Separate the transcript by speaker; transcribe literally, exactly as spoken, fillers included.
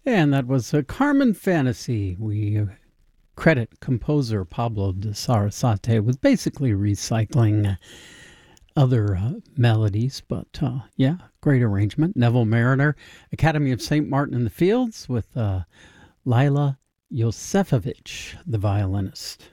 Speaker 1: And that was a Carmen Fantasy. We uh, credit composer Pablo de Sarasate with basically recycling other uh, melodies, but uh, yeah, great arrangement. Neville Mariner, Academy of Saint Martin in the Fields with uh, Lila Josefovich, the violinist.